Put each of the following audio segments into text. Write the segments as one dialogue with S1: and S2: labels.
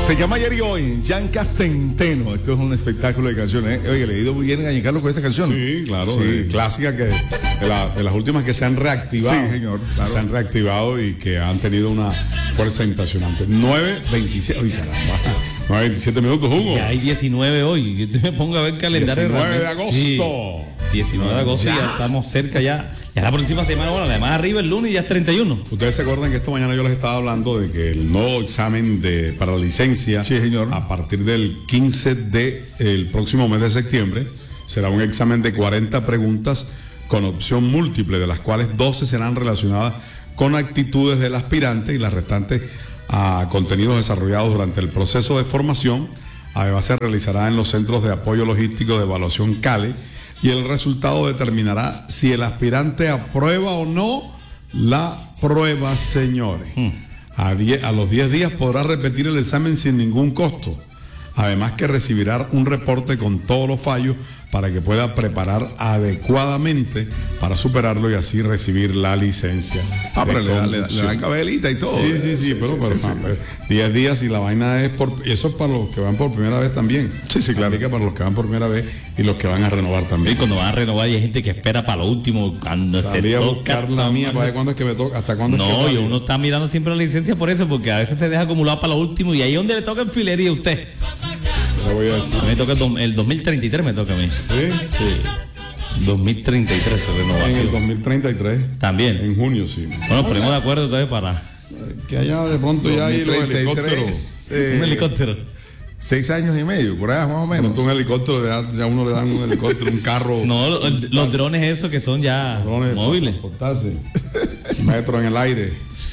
S1: Se llama Ayer y Hoy, Yanka Centeno. Esto es un espectáculo de canciones. Oye, le he ido muy bien a Giancarlo con esta canción.
S2: Sí, claro, clásica que de las últimas que se han reactivado.
S1: Sí, señor, claro.
S2: Se han reactivado y que han tenido una fuerza impresionante. 9:27, uy, caramba, 9:27 minutos, Hugo.
S3: Ya hay 19 hoy. Yo me pongo a ver el calendario.
S2: 19 de agosto.
S3: Sí, 19 de agosto, ya estamos cerca ya. Ya la próxima semana, bueno, además arriba el lunes ya es 31.
S2: Ustedes se acuerdan que esta mañana yo les estaba hablando de que el nuevo examen para la licencia,
S1: sí, señor,
S2: a partir del 15 del próximo mes de septiembre, será un examen de 40 preguntas con opción múltiple, de las cuales 12 serán relacionadas con actitudes del aspirante y las restantes a contenidos desarrollados durante el proceso de formación. Además se realizará en los centros de apoyo logístico de evaluación CALE y el resultado determinará si el aspirante aprueba o no la prueba, señores. A los 10 días podrá repetir el examen sin ningún costo. Además que recibirá un reporte con todos los fallos para que pueda preparar adecuadamente para superarlo y así recibir la licencia.
S1: Pero le dan cabelita y todo.
S2: Sí, pero 10 días y la vaina es eso es para los que van por primera vez también.
S1: Sí, claro.
S2: Que para los que van por primera vez y los que van a renovar también.
S3: Y cuando van a renovar hay gente que espera para lo último, cuando
S2: salí
S3: se
S2: a
S3: toca.
S2: Buscar la mía para ver cuándo es que me toca, hasta cuándo.
S3: No,
S2: es que
S3: y uno está mirando siempre la licencia por eso, porque a veces se deja acumulado para lo último y ahí es donde le toca enfilería a usted.
S2: Le voy a decir.
S3: A mí me toca el 2033, me toca a mí.
S2: Sí.
S3: 2033 renovación.
S2: En el 2033.
S3: También.
S2: En junio, sí.
S3: Bueno, ponemos de acuerdo entonces para
S2: que allá de pronto ya hay los helicópteros.
S3: Un helicóptero.
S1: 6 años y medio, por allá más o menos.
S2: Un helicóptero, ya uno le dan un helicóptero, un carro.
S3: No, los drones esos que son ya móviles.
S2: Metro en el aire.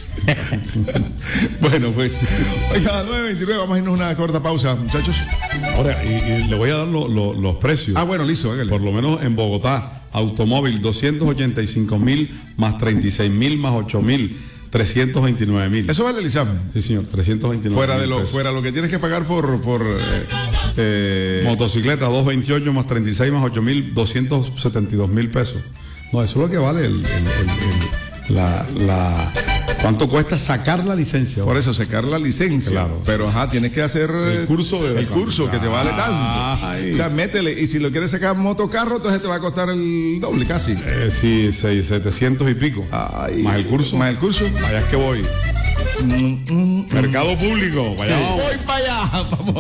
S1: Bueno, pues, oiga, 9:29, vamos a irnos una corta pausa, muchachos.
S2: Ahora, y le voy a dar los precios.
S1: Bueno, listo, hágale.
S2: Por lo menos en Bogotá, automóvil 285.000 más 36.000 más 8.000, 329.000.
S1: ¿Eso vale el examen?
S2: Sí, señor, 329.000.
S1: Fuera lo que tienes que pagar por
S2: motocicleta, 228 más 36 más 8.000, 272.000 pesos. No, eso es lo que vale ¿cuánto cuesta sacar la licencia?
S1: Por eso, sacar la licencia.
S2: Claro.
S1: Pero tienes que hacer
S2: el curso
S1: que te vale tanto. O sea, métele. Y si lo quieres sacar motocarro, entonces te va a costar el doble casi.
S2: Sí, 700 y pico. Más el curso. Allá es que voy. Mercado público. Vaya,
S1: voy para allá. Vamos.